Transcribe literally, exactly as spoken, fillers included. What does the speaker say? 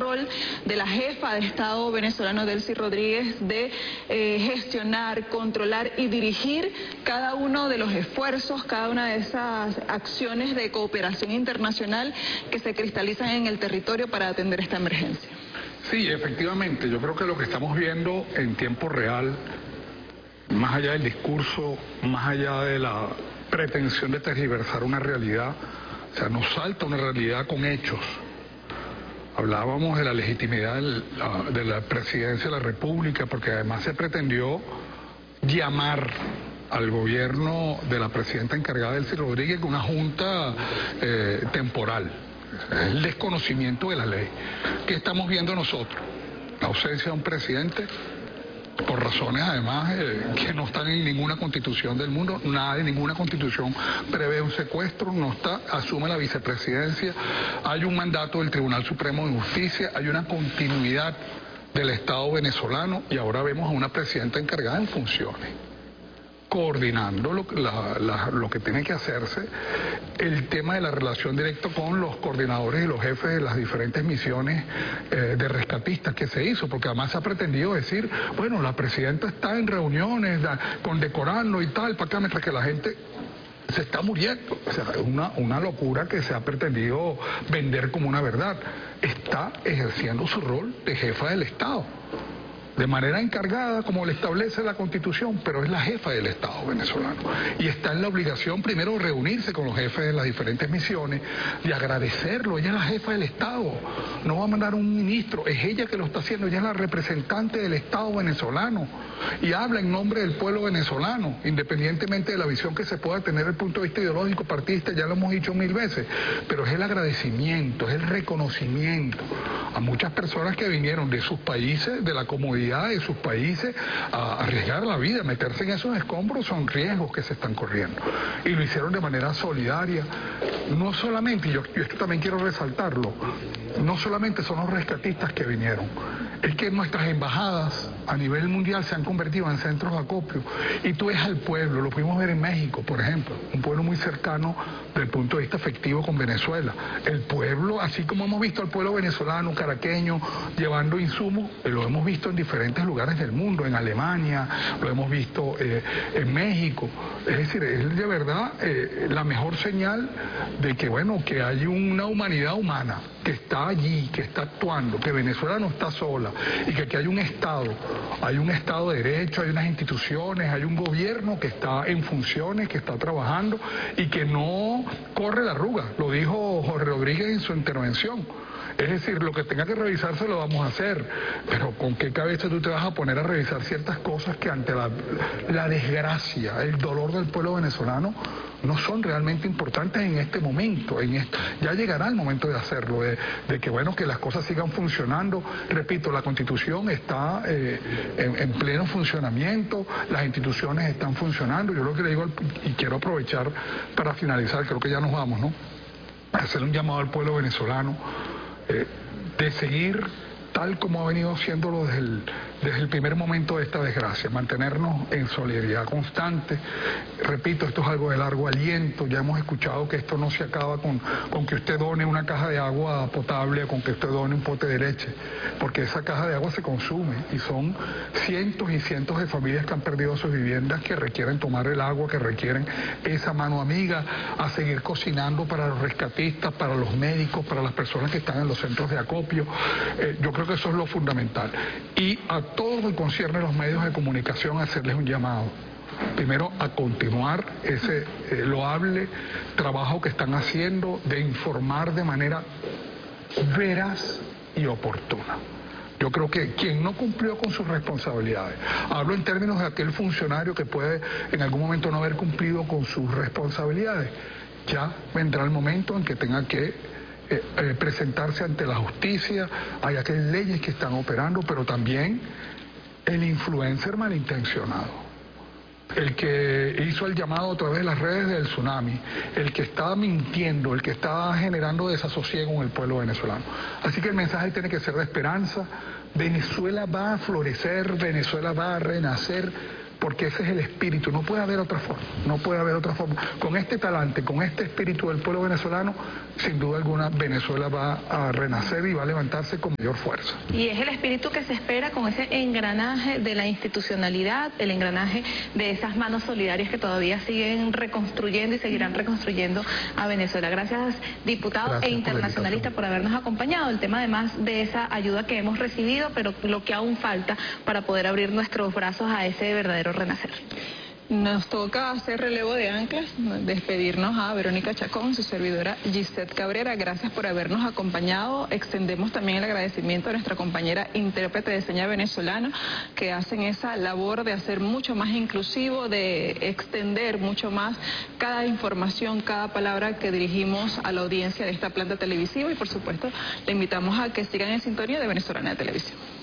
rol de la jefa de Estado venezolano, Delcy Rodríguez, de eh, gestionar, controlar y dirigir cada uno de los esfuerzos, cada una de esas acciones de cooperación internacional que se cristalizan en el territorio para atender esta emergencia. Sí, efectivamente, yo creo que lo que estamos viendo en tiempo real, más allá del discurso, más allá de la pretensión de tergiversar una realidad, o sea, nos salta una realidad con hechos. Hablábamos de la legitimidad de la, de la presidencia de la República, porque además se pretendió llamar al gobierno de la presidenta encargada, Delcy Rodríguez, una junta eh, temporal. Es el desconocimiento de la ley. ¿Qué estamos viendo nosotros? La ausencia de un presidente, por razones además eh, que no están en ninguna constitución del mundo, nada de ninguna constitución prevé un secuestro, no está, asume la vicepresidencia, hay un mandato del Tribunal Supremo de Justicia, hay una continuidad del Estado venezolano y ahora vemos a una presidenta encargada en funciones, coordinando lo, la, la, lo que tiene que hacerse, el tema de la relación directa con los coordinadores y los jefes de las diferentes misiones eh, de rescatistas que se hizo, porque además se ha pretendido decir, bueno, la presidenta está en reuniones da, condecorando y tal, para acá, mientras que la gente se está muriendo. O sea, es una, una locura que se ha pretendido vender como una verdad. Está ejerciendo su rol de jefa del Estado, de manera encargada, como le establece la Constitución, pero es la jefa del Estado venezolano. Y está en la obligación, primero, de reunirse con los jefes de las diferentes misiones, de agradecerlo. Ella es la jefa del Estado, no va a mandar un ministro, es ella que lo está haciendo, ella es la representante del Estado venezolano, y habla en nombre del pueblo venezolano, independientemente de la visión que se pueda tener desde el punto de vista ideológico, partidista, ya lo hemos dicho mil veces, pero es el agradecimiento, es el reconocimiento a muchas personas que vinieron de sus países, de la comodidad de sus países, a arriesgar la vida, meterse en esos escombros, son riesgos que se están corriendo. Y lo hicieron de manera solidaria. No solamente, y yo, yo esto también quiero resaltarlo, no solamente son los rescatistas que vinieron, es que nuestras embajadas a nivel mundial se han convertido en centros de acopio. Y tú ves al pueblo, lo pudimos ver en México, por ejemplo, un pueblo muy cercano desde el punto de vista afectivo con Venezuela. El pueblo, así como hemos visto al pueblo venezolano, caraqueño, llevando insumos, lo hemos visto en diferentes lugares del mundo, en Alemania, lo hemos visto eh, en México. Es decir, es de verdad eh, la mejor señal de que, bueno, que hay una humanidad humana que está allí, que está actuando, que Venezuela no está sola y que aquí hay un Estado, hay un Estado de Derecho, hay unas instituciones, hay un gobierno que está en funciones, que está trabajando y que no corre la arruga. Lo dijo Jorge Rodríguez en su intervención. Es decir, lo que tenga que revisarse lo vamos a hacer, pero ¿con qué cabeza tú te vas a poner a revisar ciertas cosas que ante la, la desgracia, el dolor del pueblo venezolano, no son realmente importantes en este momento? En este, ya llegará el momento de hacerlo, de, de que bueno, que las cosas sigan funcionando. Repito, la Constitución está eh, en, en pleno funcionamiento, las instituciones están funcionando. Yo lo que le digo, y quiero aprovechar para finalizar, creo que ya nos vamos, ¿no? Hacer un llamado al pueblo venezolano, Eh, de seguir tal como ha venido haciéndolo desde el, desde el primer momento de esta desgracia, mantenernos en solidaridad constante. Repito, esto es algo de largo aliento, ya hemos escuchado que esto no se acaba con, con que usted done una caja de agua potable o con que usted done un pote de leche, porque esa caja de agua se consume y son cientos y cientos de familias que han perdido sus viviendas, que requieren tomar el agua, que requieren esa mano amiga, a seguir cocinando para los rescatistas, para los médicos, para las personas que están en los centros de acopio. Eh, yo creo que eso es lo fundamental. Y a todos los que concierne los medios de comunicación, hacerles un llamado. Primero, a continuar ese eh, loable trabajo que están haciendo de informar de manera veraz y oportuna. Yo creo que quien no cumplió con sus responsabilidades, hablo en términos de aquel funcionario que puede en algún momento no haber cumplido con sus responsabilidades, ya vendrá el momento en que tenga que Eh, eh, presentarse ante la justicia. Hay aquellas leyes que están operando, pero también el influencer malintencionado, el que hizo el llamado a través de las redes del tsunami, el que está mintiendo, el que está generando desasosiego en el pueblo venezolano. Así que el mensaje tiene que ser de esperanza. Venezuela va a florecer, Venezuela va a renacer, porque ese es el espíritu, no puede haber otra forma, no puede haber otra forma. Con este talante, con este espíritu del pueblo venezolano, sin duda alguna Venezuela va a renacer y va a levantarse con mayor fuerza. Y es el espíritu que se espera con ese engranaje de la institucionalidad, el engranaje de esas manos solidarias que todavía siguen reconstruyendo y seguirán reconstruyendo a Venezuela. Gracias, diputado Gracias e internacionalista, por, por habernos acompañado. El tema además de esa ayuda que hemos recibido, pero lo que aún falta para poder abrir nuestros brazos a ese verdadero renacer. Nos toca hacer relevo de anclas, despedirnos a Verónica Chacón, su servidora Gisette Cabrera. Gracias por habernos acompañado. Extendemos también el agradecimiento a nuestra compañera intérprete de señas venezolana, que hacen esa labor de hacer mucho más inclusivo, de extender mucho más cada información, cada palabra que dirigimos a la audiencia de esta planta televisiva, y por supuesto le invitamos a que sigan en sintonía de Venezolana de Televisión.